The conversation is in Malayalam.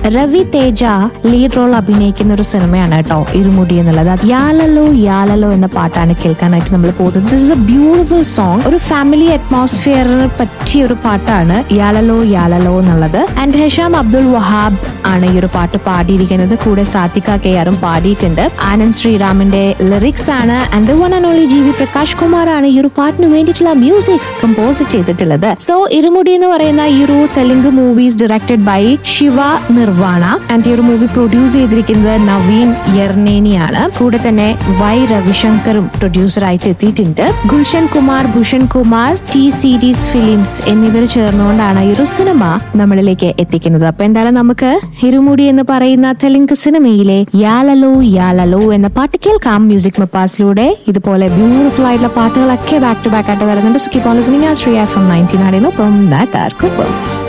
രവി തേജ ലീഡ് റോൾ അഭിനയിക്കുന്ന ഒരു സിനിമയാണ് കേട്ടോ ഇരുമുടി എന്നുള്ളത്. യാലലോ യാലലോ എന്ന പാട്ടാണ് കേൾക്കാനായിട്ട് നമ്മൾ പോകുന്നത്. This is A beautiful song. ഒരു ഫാമിലി അറ്റ്മോസ്ഫിയറിന് പറ്റിയ ഒരു പാട്ടാണ് യാലലോ യാലലോ എന്നുള്ളത്. ആൻഡ് ഹെഷാം അബ്ദുൽ വഹാബ് ആണ് ഈ ഒരു പാട്ട് പാടിയിരിക്കുന്നത്. കൂടെ സാത്വിക കെ ആറും പാടിയിട്ടുണ്ട്. ആനന്ദ് ശ്രീറാമിന്റെ ലിറിക്സ് ആണ്. And the one and only G V Prakash Kumar ആണ് ഈ ഒരു പാട്ടിന് വേണ്ടിയിട്ടുള്ള മ്യൂസിക് കമ്പോസ് ചെയ്തിട്ടുള്ളത്. സോ ഇരുമുടി എന്ന് പറയുന്ന ഈ ഒരു Telugu movies directed by Shiva nirvana. And ഈ ഒരു മൂവി പ്രൊഡ്യൂസ് ചെയ്തിരിക്കുന്നത് നവീൻ യർനേനിയാണ്. കൂടെ തന്നെ വൈ രവിശങ്കറും പ്രൊഡ്യൂസറായിട്ട് എത്തിയിട്ടുണ്ട്. Gulshan Kumar, Bhushan Kumar, T series films എന്നിവർ ചേർന്നുകൊണ്ടാണ് ഈ ഒരു സിനിമ നമ്മളിലേക്ക് എത്തിക്കുന്നത്. അപ്പൊ എന്തായാലും നമുക്ക് ഇരുമുടി എന്ന് പറയുന്ന തെലുങ്ക് സിനിമയിലെ യാലലോ യാലലോ എന്ന പാട്ട് കേൾക്കാം മ്യൂസിക് മപ്പാസിലൂടെ. ഇതുപോലെ ബ്യൂട്ടിഫുൾ ആയിട്ടുള്ള പാട്ടുകളൊക്കെ ബാക്ക് ടു ബാക്ക് ആയിട്ട് വരുന്നുണ്ട്. So keep on listening Ashraya FM 90 നാടിനൊപ്പം നാട്ടാർക്കൊപ്പം.